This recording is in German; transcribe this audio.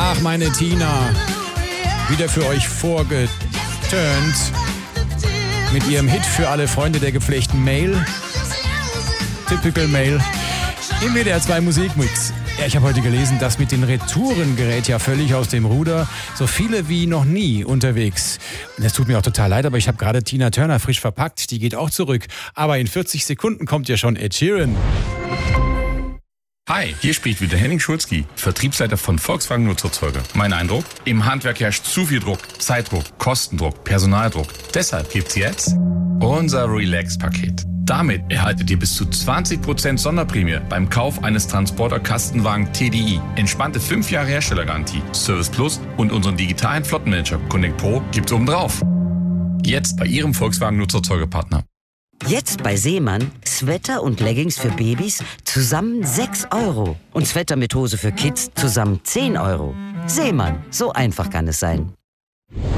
Ach, meine Tina. Wieder für euch vorgeturnt. Mit ihrem Hit für alle Freunde der gepflegten Mail. Typical Mail. Im WDR 2 Musikmix. Ja, ich habe heute gelesen, dass mit den Retouren gerät ja völlig aus dem Ruder. So viele wie noch nie unterwegs. Und das tut mir auch total leid, aber ich habe gerade Tina Turner frisch verpackt. Die geht auch zurück. Aber in 40 Sekunden kommt ja schon Ed Sheeran. Hi, hier spricht wieder Henning Schulzki, Vertriebsleiter von Volkswagen Nutzerzeuger. Mein Eindruck? Im Handwerk herrscht zu viel Druck, Zeitdruck, Kostendruck, Personaldruck. Deshalb gibt's jetzt unser Relax-Paket. Damit erhaltet ihr bis zu 20% Sonderprämie beim Kauf eines Transporter-Kastenwagen TDI. Entspannte 5 Jahre Herstellergarantie, Service Plus und unseren digitalen Flottenmanager Connect Pro gibt's obendrauf. Jetzt bei Ihrem Volkswagen Nutzerzeugerpartner. Jetzt bei Seemann Sweater und Leggings für Babys zusammen 6 € und Sweater mit Hose für Kids zusammen 10 €. Seemann, so einfach kann es sein.